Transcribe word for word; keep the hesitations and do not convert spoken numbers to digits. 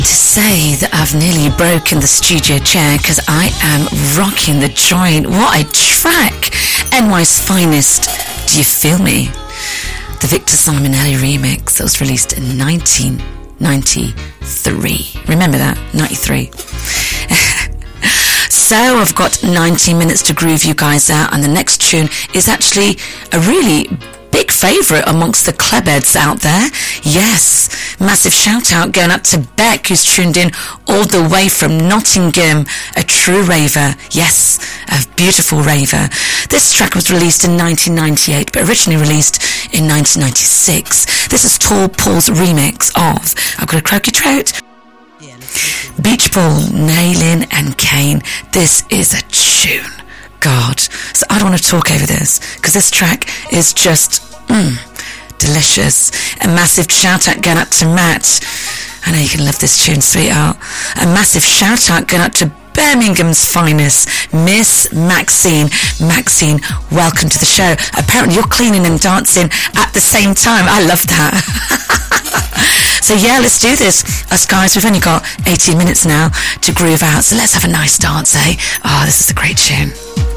Say that I've nearly broken the studio chair because I am rocking the joint. What a track! N Y's finest. Do you feel me? The Victor Simonelli remix that was released in nineteen ninety-three. Remember that? ninety-three. So I've got nineteen minutes to groove you guys out, and the next tune is actually a really big favourite amongst the clubheads out there. Yes, massive shout out going up to Beck, who's tuned in all the way from Nottingham, a true raver. Yes, a beautiful raver. This track was released in nineteen ninety-eight, but originally released in nineteen ninety-six. This is Tall Paul's remix of I've Got a Croaky Trout. Beach Ball, Nailin and Kane. This is a tune. God. So I don't want to talk over this because this track is just mm, delicious. A massive shout out going out to Matt. I know you can love this tune, sweetheart. A massive shout out going out to Birmingham's finest, Miss Maxine. Maxine, welcome to the show. Apparently you're cleaning and dancing at the same time. I love that. So yeah, let's do this. Us guys, we've only got eighteen minutes now to groove out. So let's have a nice dance, eh? Oh, this is a great tune.